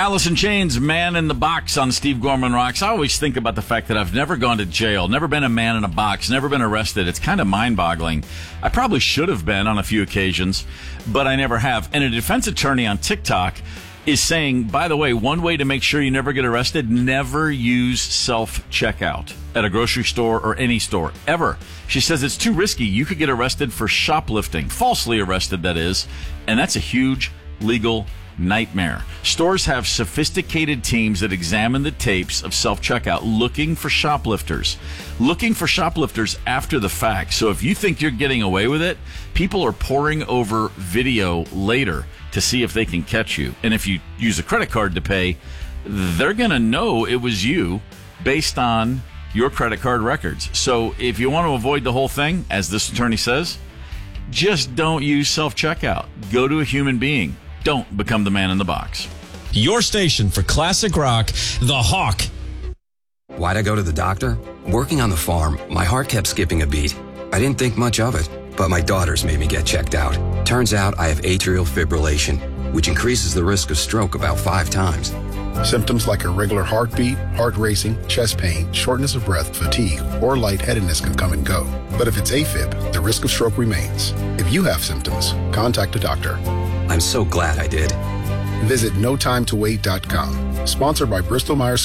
Alice in Chains, Man in the Box on Steve Gorman Rocks. I always think about the fact that I've never gone to jail, never been a man in a box, never been arrested. It's kind of mind-boggling. I probably should have been on a few occasions, but I never have. And a defense attorney on TikTok is saying, by the way, one way to make sure you never get arrested, never use self-checkout at a grocery store or any store, ever. She says it's too risky. You could get arrested for shoplifting, falsely arrested, that is, and that's a huge legal nightmare. Stores have sophisticated teams that examine the tapes of self-checkout looking for shoplifters after the fact. So if you think you're getting away with it, people are poring over video later to see if they can catch you. And if you use a credit card to pay, they're going to know it was you based on your credit card records. So if you want to avoid the whole thing, as this attorney says, just don't use self-checkout. Go to a human being. Don't become the man in the box. Your station for classic rock, The Hawk. Why'd I go to the doctor? Working on the farm, my heart kept skipping a beat. I didn't think much of it, but my daughters made me get checked out. Turns out I have atrial fibrillation, which increases the risk of stroke about 5 times. Symptoms like irregular heartbeat, heart racing, chest pain, shortness of breath, fatigue, or lightheadedness can come and go. But if it's AFib, the risk of stroke remains. If you have symptoms, contact a doctor. I'm so glad I did. Visit notimetowait.com. Sponsored by Bristol Myers